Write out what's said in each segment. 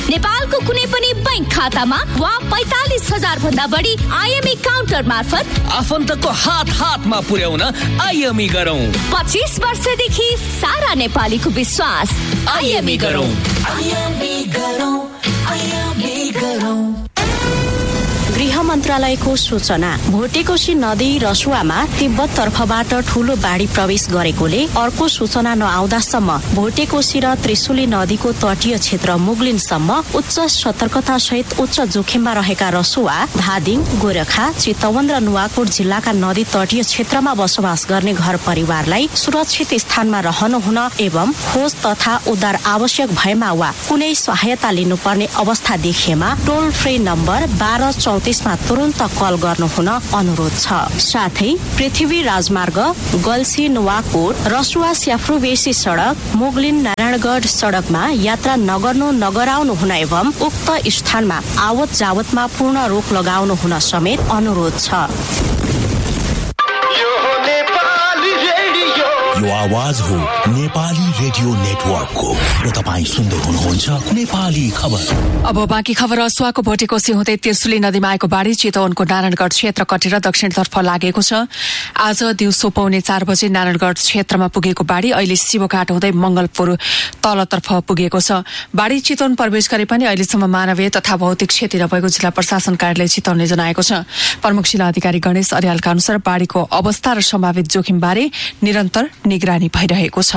नेपालको कुनै पनि बैंक खातामा वा 45,000 भन्दा बढी आईएमई काउन्टर मार्फत आफन्तको हातमा पुर्याउन आईएमई गरौँ। 25 वर्षदेखि सारा नेपालीको विश्वास। आईएमई गरौँ। गृह मन्त्रालयको सूचना। भोटेकोशी नदी रसुवामा तिब्बत तर्फबाट ठूलो बाढी प्रवेश गरेकोले अर्को सूचना नआउँदासम्म भोटेकोशी र त्रिशुली नदीको तटीय क्षेत्र मुगलिनसम्म उच्च सतर्कता सहित उच्च जोखिममा रहेका रसुवा, धादिङ, गोरखा, चितवन र नुवाकोट जिल्लाका नदी तटीय क्षेत्रमा बसोबास गर्ने घर परिवारलाई सुरक्षित स्थानमा रहनु हुन एवं खोज तथा उद्धार आवश्यक भएमा वा कुनै सहायता लिनुपर्ने अवस्था देखिएमा टोल फ्री नम्बर 1234मा तुरन्त कल गर्नु हुन अनुरोध छ। साथै पृथ्वी राजमार्ग गल्सी नुवाकोट रसुवा स्याफ्रू बेसी सडक मुगलिन नारायणगढ सडकमा यात्रा नगर्नु नगराउनु हुन एवं उक्त स्थानमा आवत जावतमा पूर्ण रोक लगाउनु हुन समेत अनुरोध छ। यो आवाज हो नेपाली रेडियो नेटवर्कको र तपाईँ सुन्दै हुनुहुन्छ नेपाली खबर। अब बाँकी खबर। रसुवाको भोटेकोशी हुँदै त्रिशुली नदीमा आएको बाढी चितवनको नारायणगढ क्षेत्र कटेर दक्षिणतर्फ लागेको छ। आज दिउँसो 3:45 बजे नारायणगढ क्षेत्रमा पुगेको बाढी अहिले शिवघाट हुँदै मंगलपुर तलतर्फ पुगेको छ। बाढी चितवन प्रवेश गरे पनि अहिलेसम्म मानवीय तथा भौतिक क्षति नभएको जिल्ला प्रशासन कार्यालय चितवनले जनाएको छ। प्रमुख जिल्ला अधिकारी गणेश अर्यालका अनुसार बाढीको अवस्था र सम्भावित जोखिमबारे निरन्तर निगरानी भइरहेको छ।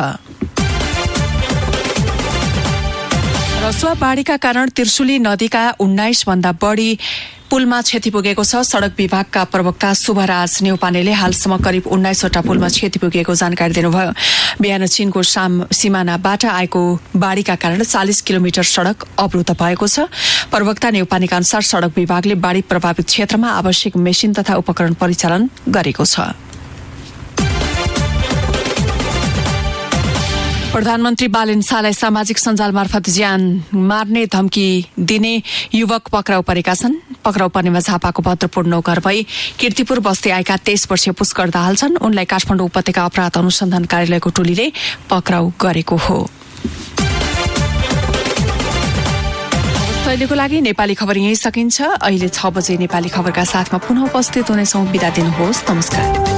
रसुवा बाढीका कारण त्रिशुली नदीका 19 भन्दा बढी पुलमा क्षति पुगेको छ। सड़क विभागका प्रवक्ता शुभराज न्यौपानेले हालसम्म करिब 19 वटा पुलमा क्षति पुगेको जानकारी दिनुभयो। बिहान चीनको सीमानाबाट आएको बाढीका कारण 40 किलोमिटर सड़क अवरुद्ध भएको छ। प्रवक्ता न्यौपानेका अनुसार सड़क विभागले बाढी प्रभावित क्षेत्रमा आवश्यक मेसिन तथा उपकरण परिचालन गरेको छ। प्रधानमन्त्री बालेन शाहलाई सामाजिक सञ्जाल मार्फत ज्यान मार्ने धम्की दिने युवक पक्राउ परेका छन्। पक्राउ पर्नेमा झापाको भद्रपुर नौघर भई कीर्तिपुर बस्दै आएका 23 वर्षीय पुष्कर दाहाल छन्। उनलाई काठमाडौँ उपत्यका अपराध अनुसन्धान कार्यालयको टोलीले पक्राउ गरेको हो। अहिलेको लागि नेपाली खबर यही सकिन्छ। अहिले 6 बजे नेपाली खबरका साथमा पुनः उपस्थित हुनेछौँ। बिदा दिनुहोस्। नमस्कार।